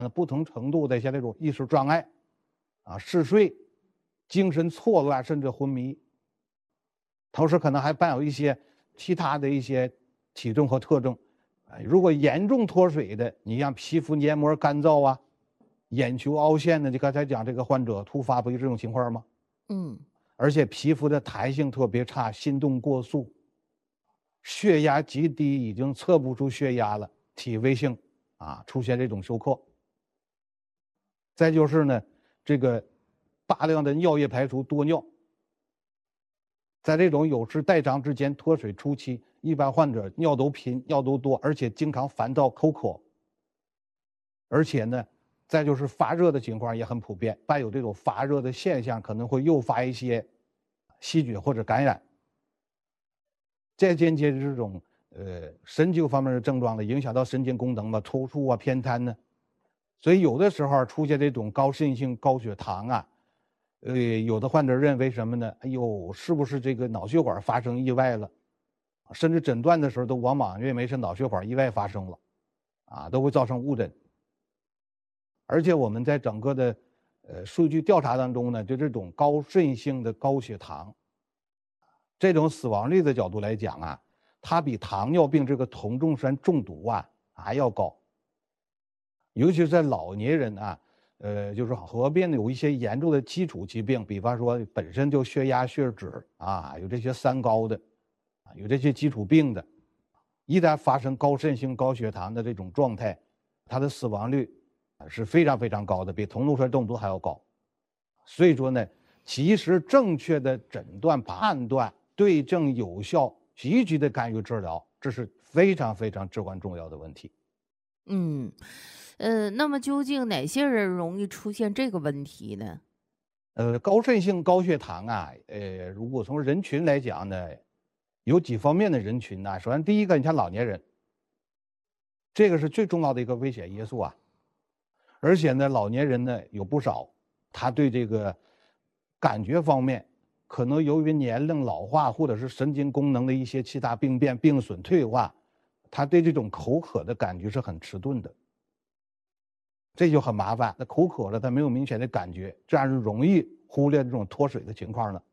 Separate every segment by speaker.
Speaker 1: 不同程度的像这种意识障碍嗜睡、精神错乱甚至昏迷，同时可能还伴有一些其他的一些体征和特征。如果严重脱水的，你像皮肤黏膜干燥啊、眼球凹陷的，就刚才讲这个患者突发不就这种情况吗？而且皮肤的弹性特别差，心动过速，血压极低，已经测不出血压了，体位性出现这种休克。再就是呢，这个大量的尿液排出，多尿。在这种有失代偿之间脱水初期，一般患者尿都频、尿都多，而且经常烦躁、口渴。而且呢，再就是发热的情况也很普遍，伴有这种发热的现象，可能会诱发一些细菌或者感染。再间接这种神经方面的症状呢，影响到神经功能嘛，抽搐偏瘫呢。所以有的时候出现这种高渗性高血糖有的患者认为什么呢？哎呦，是不是这个脑血管发生意外了？甚至诊断的时候都往往认为是脑血管意外发生了，都会造成误诊。而且我们在整个的数据调查当中呢，就这种高渗性的高血糖，这种死亡率的角度来讲它比糖尿病这个酮重酸中毒还要高。尤其是在老年人就是合并有一些严重的基础疾病，比方说本身就血压、血脂有这些三高的，有这些基础病的，一旦发生高渗性高血糖的这种状态，它的死亡率是非常非常高的，比酮重酸中毒还要高。所以说呢，及时正确的诊断判断、对症有效、积极的干预治疗，这是非常非常至关重要的问题。
Speaker 2: 嗯，那么究竟哪些人容易出现这个问题呢？
Speaker 1: 高渗性高血糖如果从人群来讲呢，有几方面的人群呢。首先，第一个，你像老年人，这个是最重要的一个危险因素而且呢，老年人呢有不少，他对这个感觉方面，可能由于年龄老化或者是神经功能的一些其他病变、病损退化，他对这种口渴的感觉是很迟钝的。这就很麻烦，那口渴了，他没有明显的感觉，这样就容易忽略这种脱水的情况了。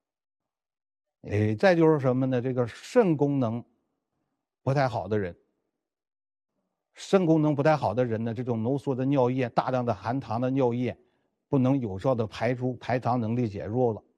Speaker 1: 再就是什么呢？这个肾功能不太好的人，肾功能不太好的人呢，这种浓缩的尿液、大量的含糖的尿液，不能有效的排出，排糖能力减弱了。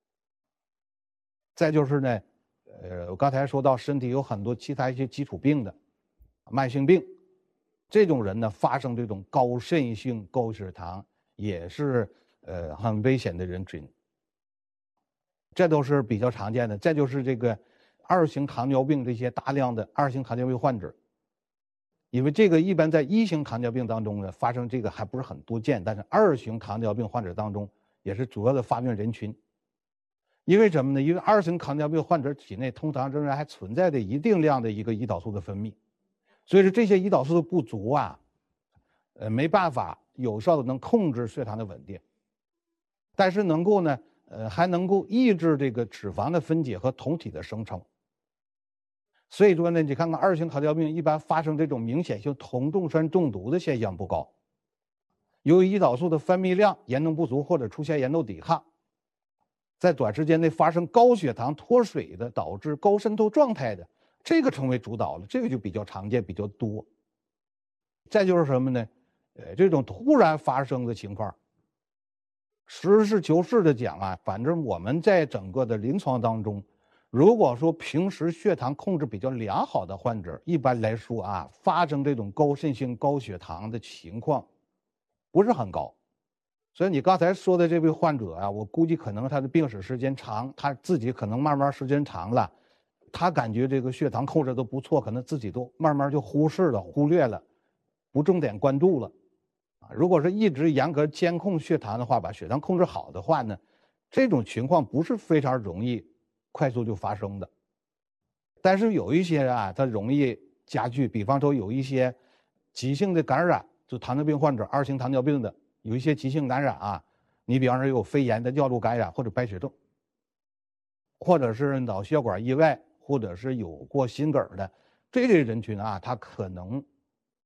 Speaker 1: 再就是呢，我刚才说到身体有很多其他一些基础病的，慢性病，这种人呢发生这种高渗性高血糖也是很危险的人群，这都是比较常见的。再就是这个二型糖尿病这些大量的二型糖尿病患者，因为这个一般在一型糖尿病当中呢发生这个还不是很多见，但是二型糖尿病患者当中也是主要的发病人群。因为什么呢？因为二型糖尿病患者体内通常仍然还存在着一定量的一个胰岛素的分泌，所以说这些胰岛素的不足没办法有效的能控制血糖的稳定，但是能够呢，还能够抑制这个脂肪的分解和酮体的生成。所以说呢，你看看二型糖尿病一般发生这种明显性酮重酸中毒的现象不高，由于胰岛素的分泌量严重不足或者出现严重抵抗，在短时间内发生高血糖脱水的，导致高渗透状态的，这个成为主导了，这个就比较常见，比较多。再就是什么呢？这种突然发生的情况，实事求是的讲反正我们在整个的临床当中，如果说平时血糖控制比较良好的患者，一般来说发生这种高渗性高血糖的情况不是很高。所以你刚才说的这位患者我估计可能他的病史时间长，他自己可能慢慢时间长了，他感觉这个血糖控制都不错，可能自己都慢慢就忽视了、忽略了，不重点关注了。如果是一直严格监控血糖的话，把血糖控制好的话呢，这种情况不是非常容易快速就发生的。但是有一些它容易加剧，比方说有一些急性的感染，就糖尿病患者二型糖尿病的。有一些急性感染你比方说有肺炎的尿路感染或者败血症，或者是脑血管意外，或者是有过心梗的这类人群他可能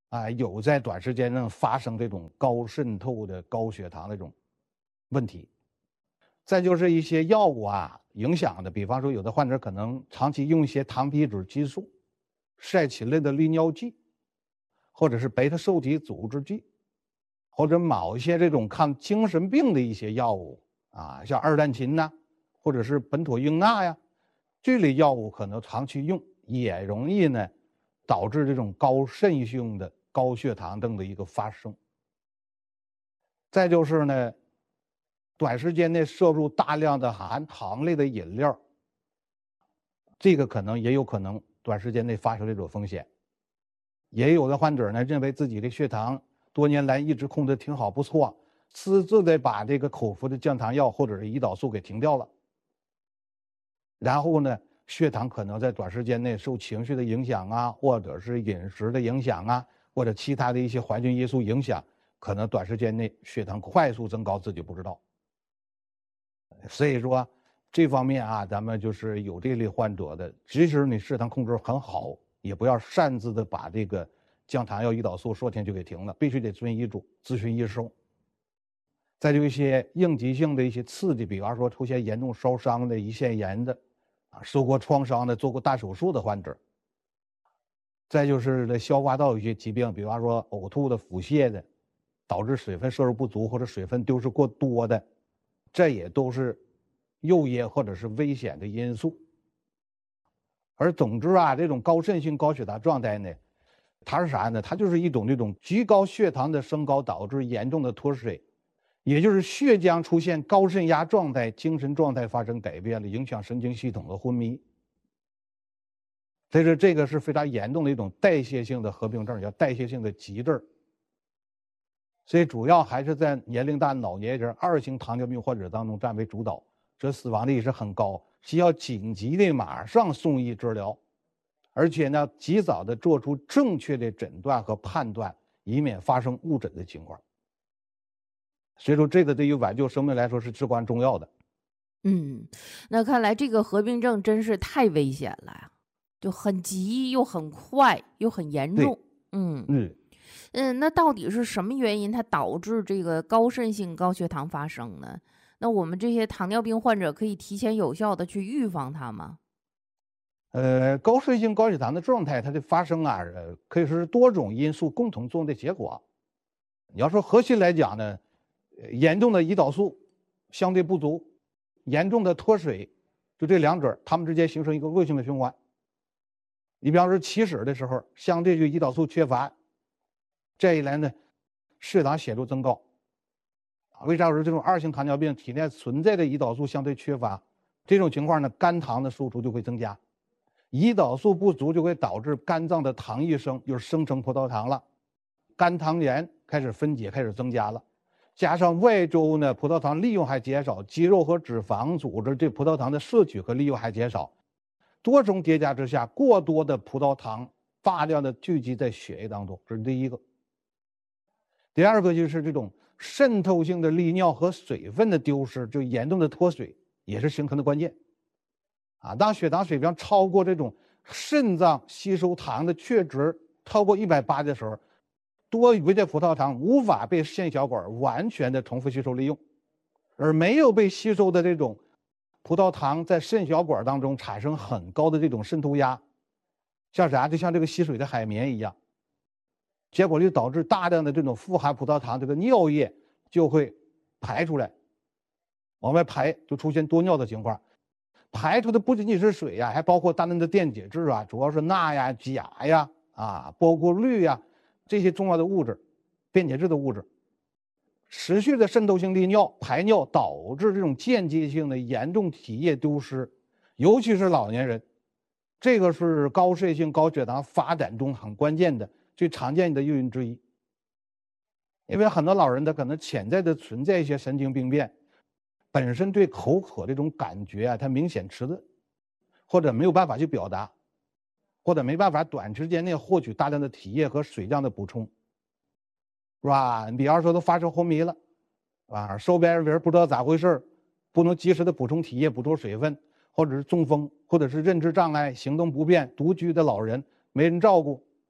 Speaker 1: 有在短时间内发生这种高渗透的高血糖这种问题。再就是一些药物影响的，比方说有的患者可能长期用一些糖皮质激素、晒禽类的利尿剂，或者是贝塔受体阻滞剂，或者某一些这种抗精神病的一些药物像二氮嗪或者是苯妥英钠这类药物可能长期用也容易呢导致这种高渗性的高血糖症的一个发生。再就是呢，短时间内摄入大量的含糖类的饮料，这个也有可能短时间内发生这种风险。也有的患者呢认为自己的血糖多年来一直控制挺好不错，私自的把这个口服的降糖药或者是胰岛素给停掉了，然后呢血糖可能在短时间内受情绪的影响或者是饮食的影响或者其他的一些环境因素影响，可能短时间内血糖快速增高自己不知道。所以说这方面咱们就是有这类患者的，即使你血糖控制很好，也不要擅自的把这个降糖药、胰岛素说停就给停了，必须得遵医嘱，咨询医生。再就一些应急性的一些刺激，比方说出现严重烧伤的、胰腺炎的受过创伤的、做过大手术的患者。再就是消化道有些疾病，比方说呕吐的、腹泻的，导致水分摄入不足或者水分丢失过多的，这也都是诱因或者是危险的因素。而总之这种高渗性高血糖状态呢，它是啥呢？它就是一种这种极高血糖的升高导致严重的脱水，也就是血浆出现高渗压状态，精神状态发生改变了，影响神经系统的昏迷。所以说这个是非常严重的一种代谢性的合并症，叫代谢性的急症。所以主要还是在年龄大老年人2型糖尿病患者当中占为主导，这死亡率是很高，需要紧急的马上送医治疗，而且呢及早的做出正确的诊断和判断，以免发生误诊的情况。所以说这个对于挽救生命来说是至关重要的。
Speaker 2: 那看来这个合并症真是太危险了呀，就很急又很快又很严重。那到底是什么原因它导致这个高渗性高血糖发生呢？那我们这些糖尿病患者可以提前有效的去预防它吗？
Speaker 1: 高渗性高血糖的状态它的发生可以说是多种因素共同作用的结果。你要说核心来讲呢，严重的胰岛素相对不足，严重的脱水，就这两者它们之间形成一个恶性的循环。你比方说起始的时候相对就胰岛素缺乏，这一来呢血糖显著增高。为啥说这种2型糖尿病体内存在的胰岛素相对缺乏？这种情况呢肝糖的输出就会增加，胰岛素不足就会导致肝脏的糖异生，就是生成葡萄糖了，肝糖原开始分解开始增加了，加上外周呢葡萄糖利用还减少，肌肉和脂肪组织对葡萄糖的摄取和利用还减少，多重叠加之下，过多的葡萄糖大量的聚集在血液当中，这是第一个。第二个就是这种渗透性的利尿和水分的丢失，就严重的脱水也是形成的关键。当血糖水平超过这种肾脏吸收糖的确值超过180的时候，多余的葡萄糖无法被肾小管完全的重复吸收利用，而没有被吸收的这种葡萄糖在肾小管当中产生很高的这种渗透压，像啥？就像这个吸水的海绵一样，结果就导致大量的这种富含葡萄糖这个尿液就会排出来，往外排，就出现多尿的情况。排出的不仅仅是水还包括大量的电解质主要是钠钾包括氯这些重要的物质，电解质的物质。持续的渗透性利尿排尿导致这种间接性的严重体液丢失，尤其是老年人，这个是高渗性高血糖发展中很关键的最常见的诱因之一。因为很多老人他可能潜在的存在一些神经病变，本身对口渴这种感觉他明显迟钝，或者没有办法去表达，或者没办法短时间内获取大量的体液和水量的补充，是吧？你比方说都发生昏迷了，收边人不知道咋回事，不能及时的补充体液补充水分，或者是中风，或者是认知障碍行动不便独居的老人没人照顾，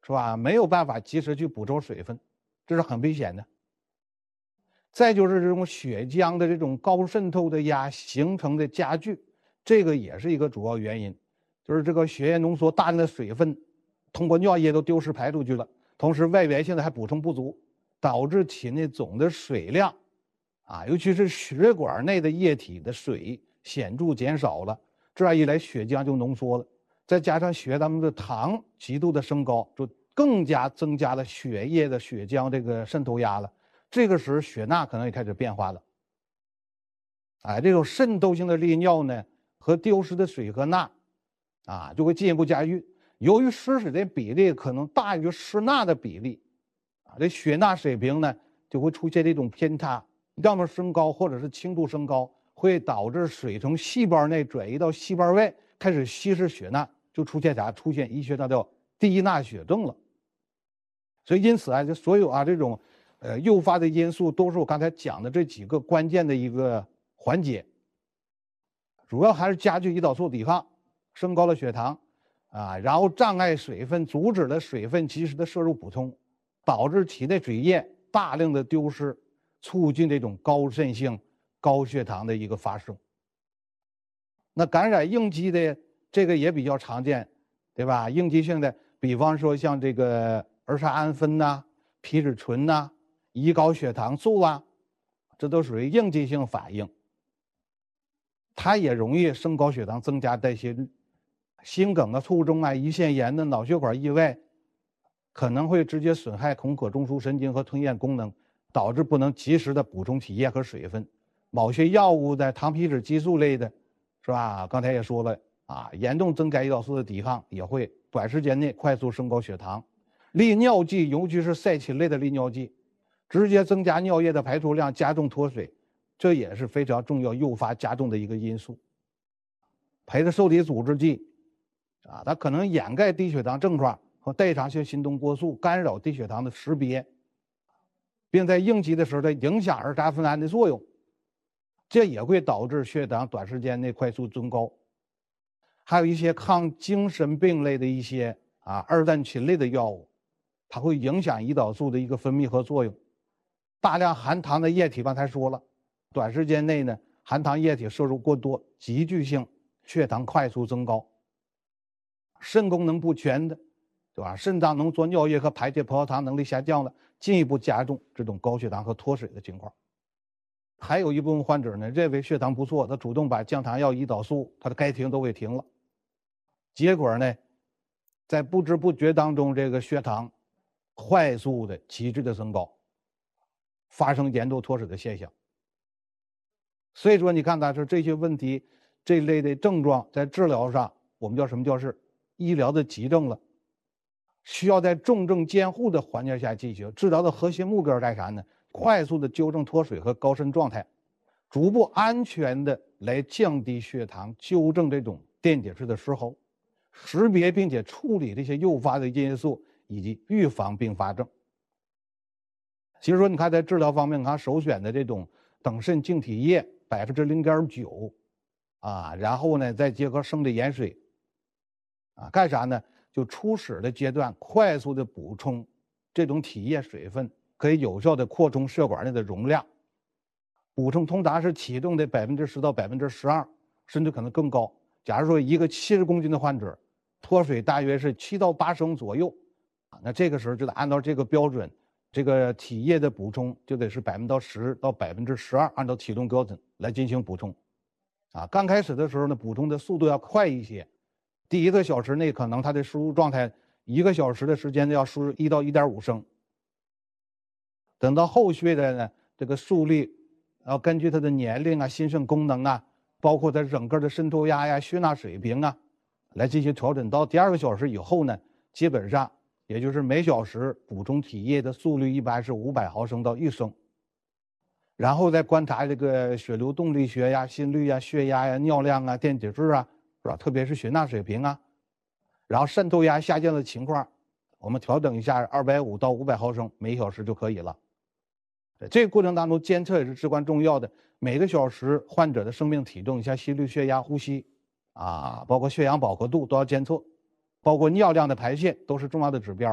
Speaker 1: 是吧？没有办法及时去补充水分，这是很危险的。再就是这种血浆的这种高渗透的压形成的加剧，这个也是一个主要原因，就是这个血液浓缩大量的水分通过尿液都丢失排出去了，同时外源性的还补充不足，导致体内总的水量尤其是血管内的液体的水显著减少了，这样一来血浆就浓缩了，再加上血液当中的糖极度的升高，就更加增加了血液的血浆这个渗透压了。这个时候血钠可能也开始变化了，这种渗透性的利尿呢和丢失的水和钠就会进一步加剧。由于失水的比例可能大于失钠的比例这血钠水平呢就会出现这种偏差，要么升高或者是轻度升高，会导致水从细胞内转移到细胞外，开始稀释血钠，就出现啥？出现医学上叫低钠血症了。所以因此就所有这种诱发的因素都是我刚才讲的这几个关键的一个环节，主要还是加剧胰岛素抵抗，升高了血糖然后障碍水分，阻止了水分及时的摄入补充，导致体内水液大量的丢失，促进这种高渗性高血糖的一个发生。那感染应激的这个也比较常见，对吧？应激性的，比方说像这个儿茶胺酚皮质醇胰高血糖素这都属于应激性反应，它也容易升高血糖，增加代谢率。心梗卒中胰腺炎的脑血管意外，可能会直接损害恐可中枢神经和吞咽功能，导致不能及时的补充体液和水分。某些药物的糖皮质激素类的，是吧？刚才也说了严重增加胰岛素的抵抗，也会短时间内快速升高血糖。利尿剂，尤其是赛芹类的利尿剂，直接增加尿液的排出量，加重脱水，这也是非常重要诱发加重的一个因素。陪着受体阻滞剂它可能掩盖低血糖症状和代偿性心动过速，干扰低血糖的识别，并在应激的时候影响儿茶酚胺的作用，这也会导致血糖短时间内快速增高。还有一些抗精神病类的一些二氮嗪类的药物，它会影响胰岛素的一个分泌和作用。大量含糖的液体，刚才说了，短时间内呢，含糖液体摄入过多，急剧性血糖快速增高。肾功能不全的，对吧？肾脏浓缩尿液和排解葡萄糖能力下降了，进一步加重这种高血糖和脱水的情况。还有一部分患者呢，认为血糖不错，他主动把降糖药、胰岛素，他的该停都给停了，结果呢，在不知不觉当中，这个血糖快速的急剧的升高，发生严重脱水的现象。所以说你看说这些问题，这一类的症状在治疗上，我们叫什么？叫是医疗的急症了，需要在重症监护的环境下进行治疗。的核心目标在啥呢？快速的纠正脱水和高渗状态，逐步安全的来降低血糖，纠正这种电解质的失衡，识别并且处理这些诱发的因素，以及预防并发症。其实说你看在治疗方面，首选的这种等渗净体液0.9%然后呢再结合生理盐水干啥呢？就初始的阶段快速的补充这种体液水分，可以有效的扩充血管内的容量。补充通常是体重的10%到12%，甚至可能更高。假如说一个70公斤的患者，脱水大约是7到8升左右那这个时候就得按照这个标准，这个体液的补充就得是10%到12%，按照体重标准来进行补充。刚开始的时候呢，补充的速度要快一些，第1个小时内可能它的输入状态1个小时的时间要输入1到1.5升。等到后续的呢，这个速率要根据它的年龄心肾功能包括它整个的渗透压血钠水平来进行调整。到第2个小时以后呢，基本上也就是每小时补充体液的速率一般是500毫升到1升。然后再观察这个血流动力学心率血压尿量电解质是吧？特别是血钠水平然后渗透压下降的情况，我们调整一下250到500毫升每小时就可以了。这个过程当中监测也是至关重要的，每个小时患者的生命体重，像心率、血压、呼吸包括血氧饱和度都要监测，包括尿量的排泄都是重要的指标。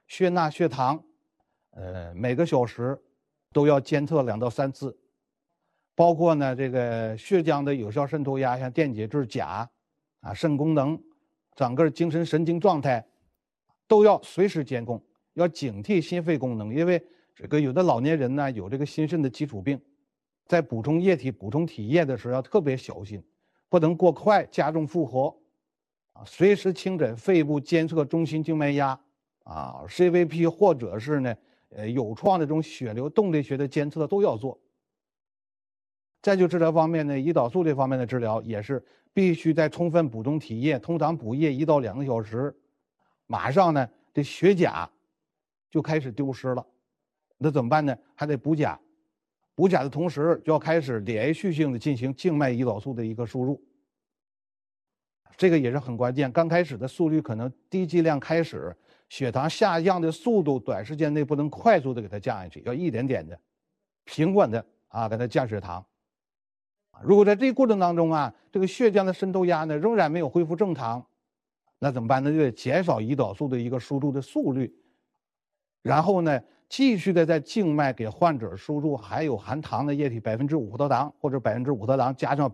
Speaker 1: 血钠、血糖，每个小时都要监测2到3次，包括呢这个血浆的有效渗透压，像电解质、钾，肾功能，整个精神神经状态，都要随时监控，要警惕心肺功能，因为这个有的老年人呢有这个心肾的基础病，在补充液体、补充体液的时候要特别小心，不能过快加重负荷，随时清诊肺部监测中心静脉压。CVP 或者是呢，有创的这种血流动力学的监测都要做。再就治疗方面呢，胰岛素这方面的治疗也是必须在充分补充体液，通常补液1到2个小时，马上呢这血钾就开始丢失了，那怎么办呢？还得补钾，补钾的同时就要开始连续性的进行静脉胰岛素的一个输入，这个也是很关键。刚开始的速率可能低剂量开始。血糖下降的速度短时间内不能快速的给它降下去，要一点点的、平稳的给它降血糖。如果在这个过程当中这个血浆的渗透压呢仍然没有恢复正常，那怎么办呢？就得减少胰岛素的一个输入的速率，然后呢继续的在静脉给患者输入含有含糖的液体5%葡萄糖或者5%葡萄糖加上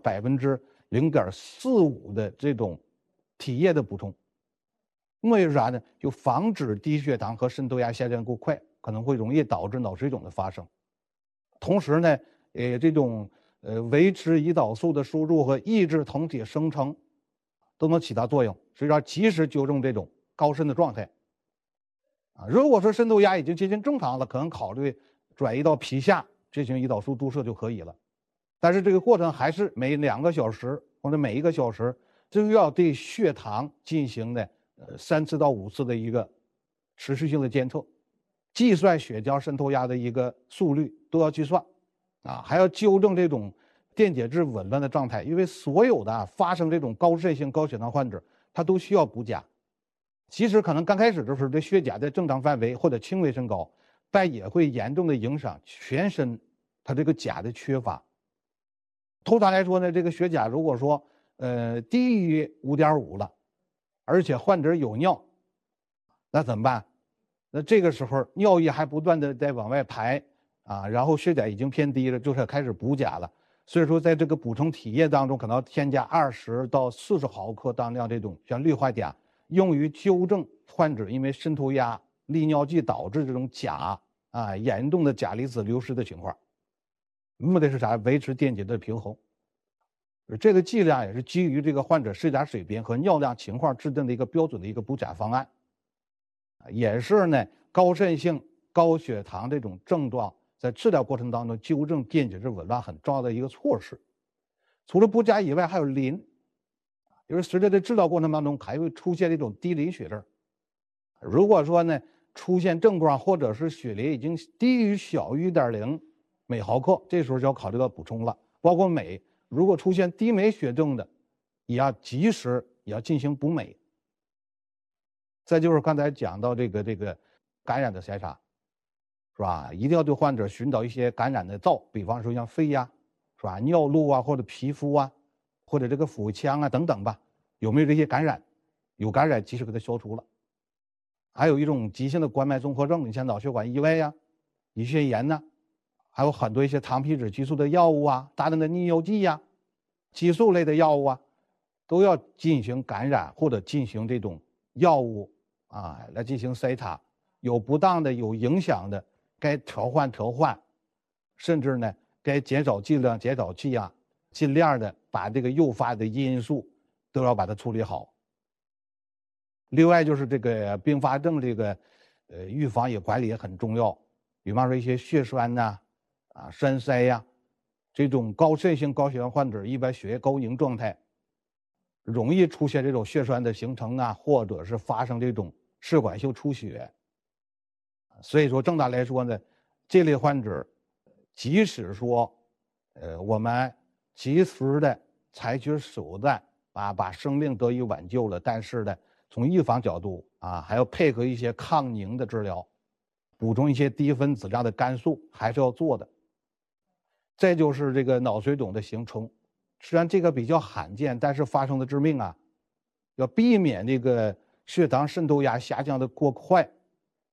Speaker 1: 0.45%的这种体液的补充。目的是啥呢？就防止低血糖和渗透压下降过快，可能会容易导致脑水肿的发生。同时呢，这种维持胰岛素的输入和抑制酮体生成，都能起到作用，所以说及时纠正这种高渗的状态。如果说渗透压已经接近正常了，可能考虑转移到皮下进行胰岛素注射就可以了。但是这个过程还是每2个小时或者每1个小时，就要对血糖进行的3次到5次的一个持续性的监测，计算血浆渗透压的一个速率都要计算，还要纠正这种电解质紊乱的状态，因为所有的发生这种高渗性高血糖患者，他都需要补钾。其实可能刚开始的时候，这血钾在正常范围或者轻微升高，但也会严重的影响全身它这个钾的缺乏。通常来说呢，这个血钾如果说低于5.5了。而且患者有尿，那怎么办？那这个时候尿液还不断的在往外排然后血钾已经偏低了，就是开始补钾了。所以说，在这个补充体液当中，可能要添加20到40毫克当量这种像氯化钾，用于纠正患者因为渗透压、利尿剂导致这种钾严重的钾离子流失的情况。目的是啥？维持电解质平衡。这个剂量也是基于这个患者血钾水平和尿量情况制定的一个标准的一个补钾方案，也是呢高渗性高血糖这种症状在治疗过程当中纠正电解质紊乱很重要的一个措施。除了补钾以外，还有磷，因为随着这治疗过程当中还会出现这种低磷血症。如果说呢出现症状或者是血磷已经低于小于1.0每毫克，这时候就要考虑到补充了，包括镁。如果出现低镁血症的，也要及时进行补镁。再就是刚才讲到这个感染的筛查，是吧？一定要对患者寻找一些感染的灶，比方说像肺呀，是吧？尿路或者皮肤或者这个腹腔等等吧，有没有这些感染？有感染及时给它消除了。还有一种急性的冠脉综合症，你像脑血管意外胰血炎还有很多一些糖皮质激素的药物大量的利尿剂激素类的药物都要进行感染或者进行这种药物来进行筛查，有不当的、有影响的，该调换，甚至呢该减少剂量、减少剂尽量的把这个诱发的因素都要把它处理好。另外就是这个并发症这个预防也管理也很重要，比方说一些血栓栓塞这种高渗性高血糖患者一般血液高凝状态，容易出现这种血栓的形成或者是发生这种血管性出血。所以说正常来说呢，这类患者即使说我们及时的采取手段把生命得以挽救了，但是呢从预防角度还要配合一些抗凝的治疗，补充一些低分子量的肝素还是要做的。再就是这个脑水肿的形成，虽然这个比较罕见，但是发生的致命要避免这个血糖渗透压下降的过快，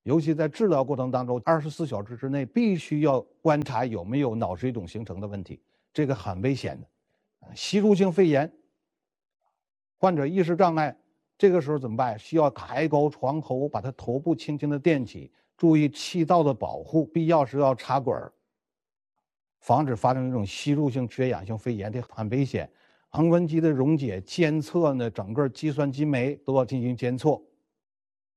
Speaker 1: 尤其在治疗过程当中，24小时之内必须要观察有没有脑水肿形成的问题，这个很危险的。吸入性肺炎，患者意识障碍，这个时候怎么办？需要抬高床头，把他头部轻轻的垫起，注意气道的保护，必要时要插管，防止发生这种吸入性缺氧性肺炎，这很危险。横纹肌的溶解监测呢，整个肌酸激酶都要进行监测。